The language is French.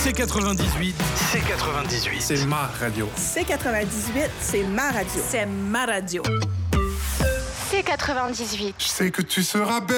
C'est 98. C'est 98. C'est ma radio. C'est 98, c'est ma radio. C'est ma radio. C'est 98. Je sais que tu seras belle.